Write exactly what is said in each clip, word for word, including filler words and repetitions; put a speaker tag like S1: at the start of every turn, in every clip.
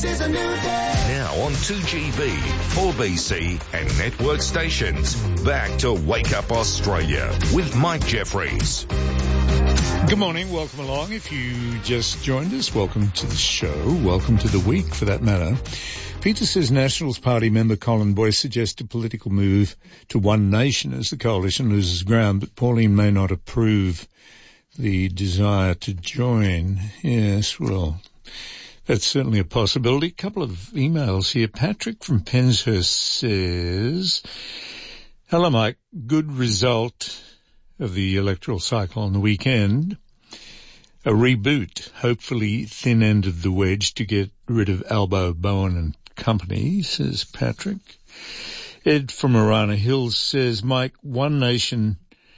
S1: Is a new day.
S2: Now on two G B, four B C and network stations. Back to Wake Up Australia with Mike Jeffries.
S3: Good morning, welcome along. If you just joined us, welcome to the show. Welcome to the week, for that matter. Peter says Nationals Party member Colin Boyce suggests a political move to One Nation as the coalition loses ground, but Pauline may not approve the desire to join. Yes, well, that's certainly a possibility. A couple of emails here. Patrick from Penshurst says, hello, Mike. Good result of the electoral cycle on the weekend. A reboot, hopefully thin end of the wedge to get rid of Albo, Bowen and company, says Patrick. Ed from Arana Hills says, Mike, One Nation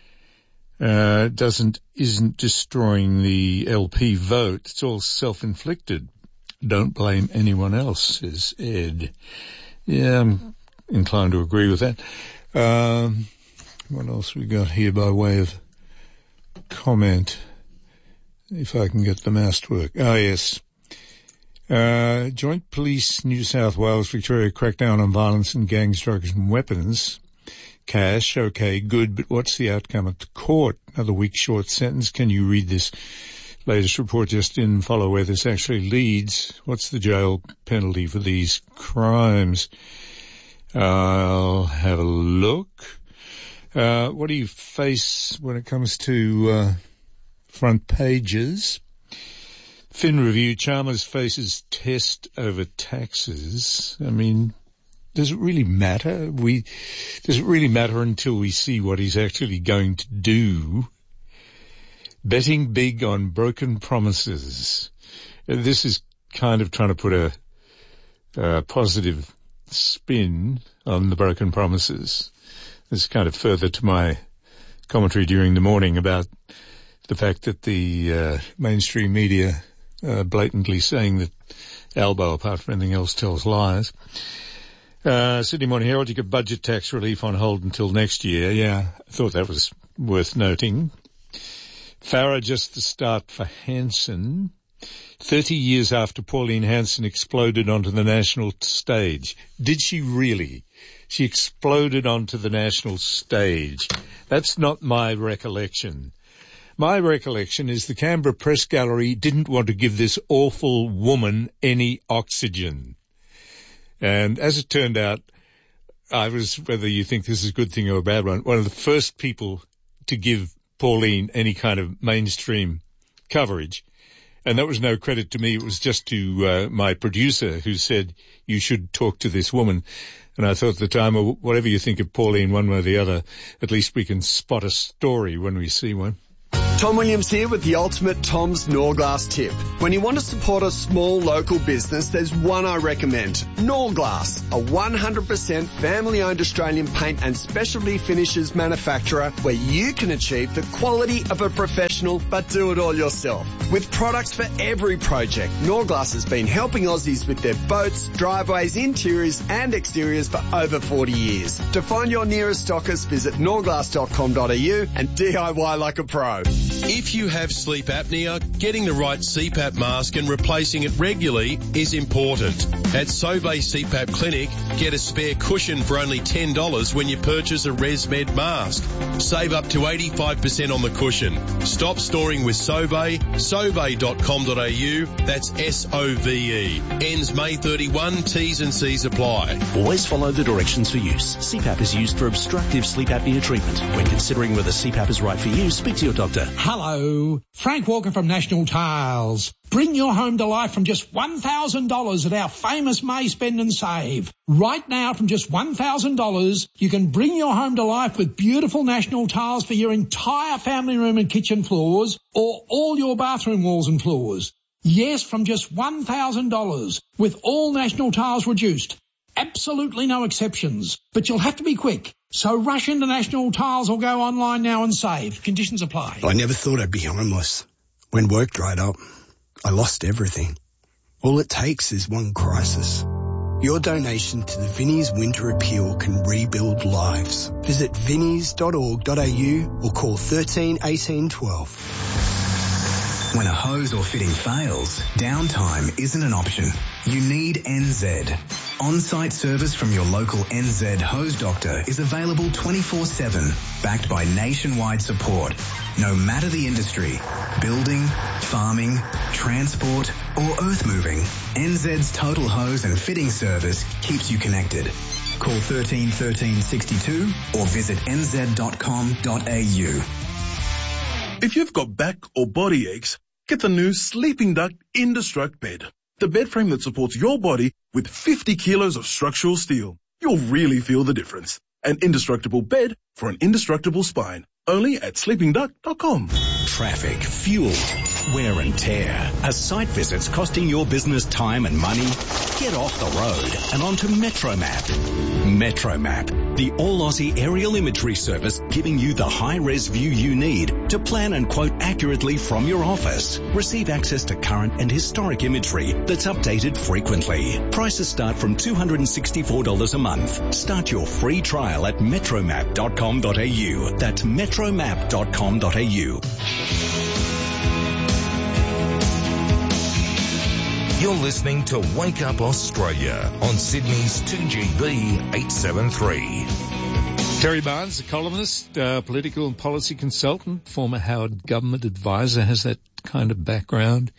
S3: uh, doesn't, isn't destroying the L P vote. It's all self-inflicted. Don't blame anyone else, says Ed. Yeah, I'm inclined to agree with that. Um, what else we got here by way of comment? If I can get the mouse to work. Oh, yes. Uh, Joint Police New South Wales Victoria crackdown on violence and gangs, drugs and weapons. Cash, okay, good, but what's the outcome at the court? Another week short sentence. Can you read this latest report just in, follow where this actually leads? What's the jail penalty for these crimes? I'll have a look. Uh, what do you face when it comes to uh, front pages? Fin Review, Chalmers faces test over taxes. I mean, does it really matter? We Does it really matter until we see what he's actually going to do? Betting big on broken promises. This is kind of trying to put a, a positive spin on the broken promises. This is kind of further to my commentary during the morning about the fact that the uh, mainstream media uh, blatantly saying that Albo, apart from anything else, tells lies. Uh, Sydney Morning Herald, you got budget tax relief on hold until next year. Yeah, I thought that was worth noting. Farah, just the start for Hanson. Thirty years after Pauline Hanson exploded onto the national stage. Did she really? She exploded onto the national stage. That's not my recollection. My recollection is the Canberra Press Gallery didn't want to give this awful woman any oxygen. And as it turned out, I was, whether you think this is a good thing or a bad one, one of the first people to give Pauline any kind of mainstream coverage. And that was no credit to me. It was just to uh, my producer who said, you should talk to this woman. And I thought at the time, well, whatever you think of Pauline one way or the other, at least we can spot a story when we see one.
S4: Tom Williams here with the ultimate Tom's Norglass tip. When you want to support a small local business, there's one I recommend. Norglass, a one hundred percent family-owned Australian paint and specialty finishes manufacturer where you can achieve the quality of a professional but do it all yourself. With products for every project, Norglass has been helping Aussies with their boats, driveways, interiors and exteriors for over forty years. To find your nearest stockist, visit norglass dot com dot a u and D I Y like a pro.
S5: If you have sleep apnea, getting the right C PAP mask and replacing it regularly is important. At Sobey C PAP Clinic, get a spare cushion for only ten dollars when you purchase a ResMed mask. Save up to eighty-five percent on the cushion. Stop storing with Sobey, sobey dot com dot a u. That's S O V E. Ends May thirty-first, T's and C's apply.
S6: Always follow the directions for use. C PAP is used for obstructive sleep apnea treatment. When considering whether C PAP is right for you, speak to your doctor.
S7: Hello, Frank Walker from National Tiles. Bring your home to life from just one thousand dollars at our famous May Spend and Save. Right now, from just one thousand dollars, you can bring your home to life with beautiful National Tiles for your entire family room and kitchen floors or all your bathroom walls and floors. Yes, from just one thousand dollars with all National Tiles reduced. Absolutely no exceptions, but you'll have to be quick. So rush into National Tiles or go online now and save. Conditions apply.
S8: I never thought I'd be homeless. When work dried up, I lost everything. All it takes is one crisis. Your donation to the Vinnie's Winter Appeal can rebuild lives. Visit vinnies dot org dot a u or call thirteen eighteen twelve.
S1: When a hose or fitting fails, downtime isn't an option. You need N Z. On-site service from your local N Z hose doctor is available twenty-four seven, backed by nationwide support. No matter the industry, building, farming, transport or earth moving, N Z's total hose and fitting service keeps you connected. Call thirteen thirteen sixty-two or visit n z dot com dot a u.
S9: If you've got back or body aches, get the new Sleeping Duck Indestruct bed. The bed frame that supports your body with fifty kilos of structural steel. You'll really feel the difference. An indestructible bed for an indestructible spine. Only at sleeping duck dot com.
S6: Traffic, fuel, wear and tear. Are site visits costing your business time and money? Get off the road and onto MetroMap. MetroMap, the all-Aussie aerial imagery service giving you the high-res view you need to plan and quote accurately from your office. Receive access to current and historic imagery that's updated frequently. Prices start from two hundred sixty-four dollars a month. Start your free trial at metromap dot com dot a u. That's metromap dot com dot a u.
S2: You're listening to Wake Up Australia on Sydney's two G B eight seventy-three.
S3: Terry Barnes, a columnist, uh, political and policy consultant, former Howard government advisor, has that kind of background.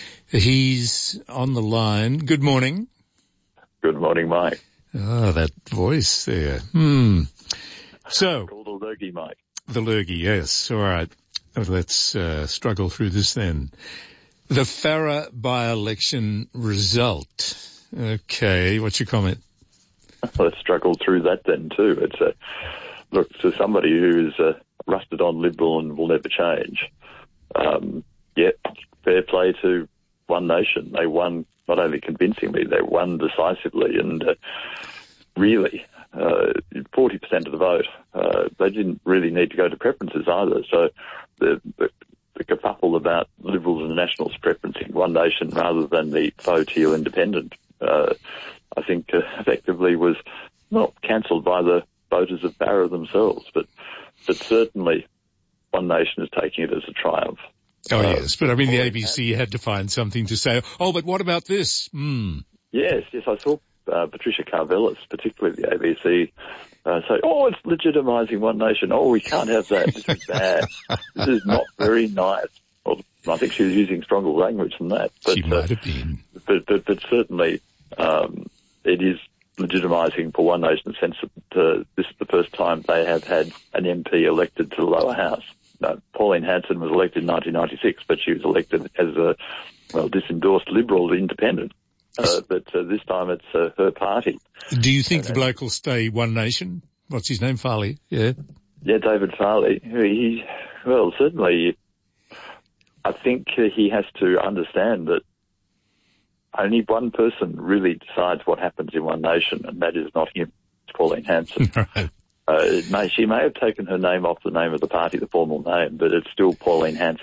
S3: He's on the line. Good morning.
S10: Good morning, Mike.
S3: Oh, that voice there. Hmm. So.
S10: Called the lurgy, Mike.
S3: The lurgy, yes. All right. Let's uh, struggle through this then. The Farrer by-election result. Okay, what's your comment?
S10: Let's struggle through that then too. It's a look to somebody who's uh, rusted on Liberal and will never change. Um, yeah, fair play to One Nation. They won not only convincingly, they won decisively, and uh, really uh, forty percent of the vote. Uh, they didn't really need to go to preferences either. So the, the the kerfuffle about Liberals and Nationals preferencing One Nation rather than the faux teal independent, uh, I think uh, effectively was not cancelled by the voters of Barra themselves, but but certainly One Nation is taking it as a triumph.
S3: Oh, uh, yes, but I mean the A B C had to find something to say, oh, but what about this? Hmm.
S10: Yes, yes, I saw uh, Patricia Karvelis, particularly the A B C, uh, say, oh, it's legitimising One Nation. Oh, we can't have that. This is bad. This is not very nice. Well, I think she was using stronger language than that. But,
S3: she might have been.
S10: Uh, but, but, but certainly um, it is legitimising for One Nation in the sense that uh, this is the first time they have had an M P elected to the lower house. No, Pauline Hanson was elected in nineteen ninety-six, but she was elected as a, well, disendorsed Liberal independent. Uh, but uh, this time it's uh, her party.
S3: Do you think uh, the bloke will stay One Nation? What's his name? Farley? Yeah.
S10: Yeah, David Farley. He, well, certainly, I think he has to understand that only one person really decides what happens in One Nation, and that is not him. It's Pauline Hanson.
S3: Right.
S10: Uh, it may, she may have taken her name off the name of the party, the formal name, but it's still Pauline Hanson.